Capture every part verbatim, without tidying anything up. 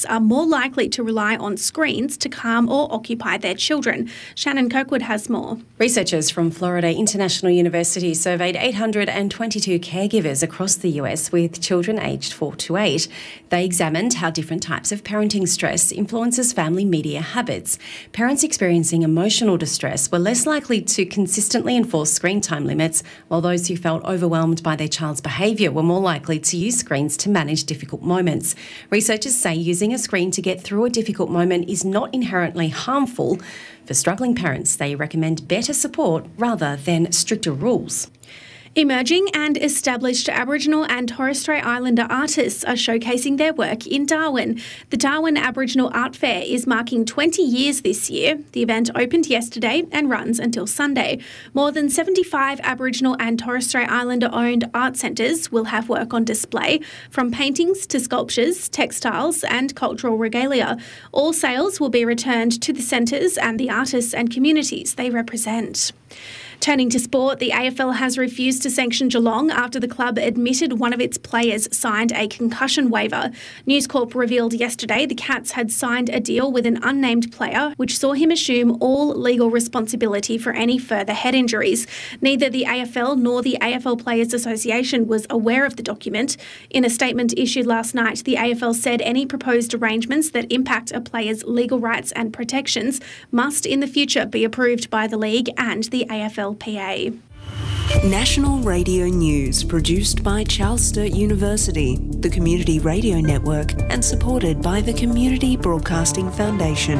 parents are more likely to rely on screens to calm or occupy their children. Shannon Kirkwood has more. Researchers from Florida International University surveyed eight hundred twenty-two caregivers across the U S with children aged four to eight. They examined how different types of parenting stress influences family media habits. Parents experiencing emotional distress were less likely to consistently enforce screen time limits, while those who felt overwhelmed by their child's behaviour were more likely to use screens to manage difficult moments. Researchers say using a screen to get through a difficult moment is not inherently harmful. For struggling parents, they recommend better support rather than stricter rules. Emerging and established Aboriginal and Torres Strait Islander artists are showcasing their work in Darwin. The Darwin Aboriginal Art Fair is marking twenty years this year. The event opened yesterday and runs until Sunday. More than seventy-five Aboriginal and Torres Strait Islander-owned art centres will have work on display, from paintings to sculptures, textiles and cultural regalia. All sales will be returned to the centres and the artists and communities they represent. Turning to sport, the A F L has refused to sanction Geelong after the club admitted one of its players signed a concussion waiver. News Corp revealed yesterday the Cats had signed a deal with an unnamed player, which saw him assume all legal responsibility for any further head injuries. Neither the A F L nor the A F L Players Association was aware of the document. In a statement issued last night, the A F L said any proposed arrangements that impact a player's legal rights and protections must in the future be approved by the league and the A F L P A. National Radio News, produced by Charles Sturt University, the Community Radio Network, and supported by the Community Broadcasting Foundation.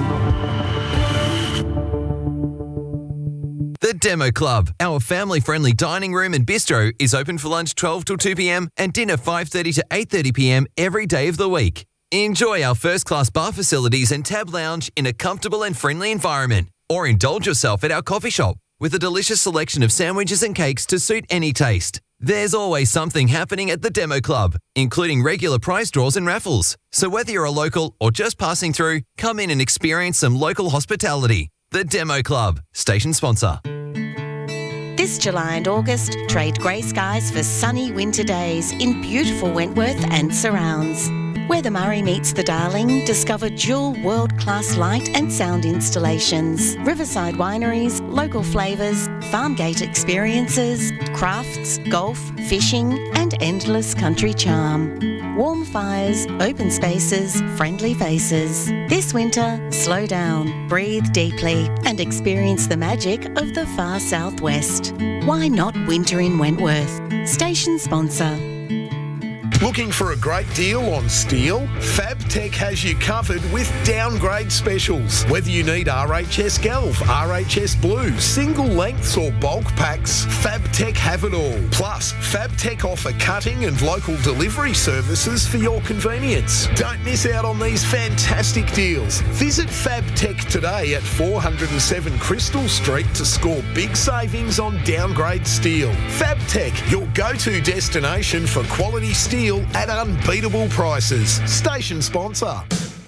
The Demo Club, our family-friendly dining room and bistro, is open for lunch twelve till two p m and dinner five thirty to eight thirty p m every day of the week. Enjoy our first-class bar facilities and tab lounge in a comfortable and friendly environment, or indulge yourself at our coffee shop with a delicious selection of sandwiches and cakes to suit any taste. There's always something happening at the Demo Club, including regular prize draws and raffles. So whether you're a local or just passing through, come in and experience some local hospitality. The Demo Club, station sponsor. This July and August, trade grey skies for sunny winter days in beautiful Wentworth and surrounds. Where the Murray meets the Darling, discover dual world-class light and sound installations, riverside wineries, local flavours, farm gate experiences, crafts, golf, fishing and endless country charm. Warm fires, open spaces, friendly faces. This winter, slow down, breathe deeply and experience the magic of the far southwest. Why not winter in Wentworth? Station sponsor. Looking for a great deal on steel? FabTech has you covered with downgrade specials. Whether you need R H S Galv, R H S Blue, single lengths or bulk packs, FabTech have it all. Plus, FabTech offer cutting and local delivery services for your convenience. Don't miss out on these fantastic deals. Visit FabTech today at four oh seven Crystal Street to score big savings on downgrade steel. FabTech, your go-to destination for quality steel at unbeatable prices. Station sponsor.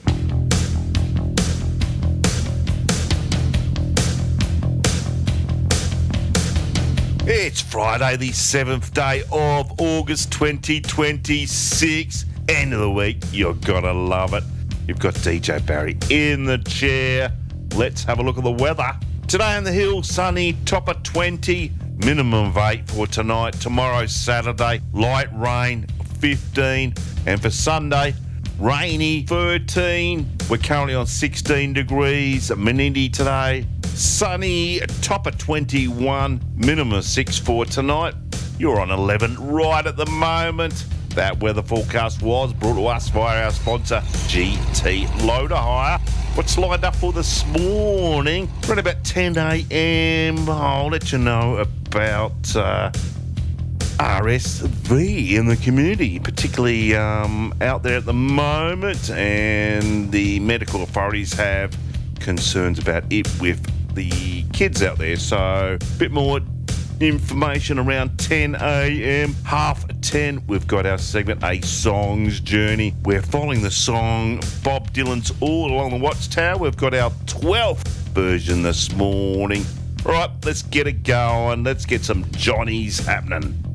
It's Friday, the seventh day of August twenty twenty-six. End of the week. You're gonna love it. You've got D J Barry in the chair. Let's have a look at the weather. Today on the hill, sunny, top of twenty, minimum of eight for tonight. Tomorrow, Saturday, light rain, fifteen, and for Sunday, rainy, thirteen. We're currently on sixteen degrees at Menindee today. Sunny, top of twenty-one, minimum of six for tonight. You're on eleven right at the moment. That weather forecast was brought to us by our sponsor, G T Loader Hire. What's lined up for this morning? Around about ten a m, I'll let you know about Uh, R S V in the community, particularly um, out there at the moment, and the medical authorities have concerns about it with the kids out there. So a bit more information around ten a m, half ten, we've got our segment A Song's Journey. We're following the song Bob Dylan's All Along the Watchtower. We've got our twelfth version this morning. All right, let's get it going. Let's get some Johnnies happening.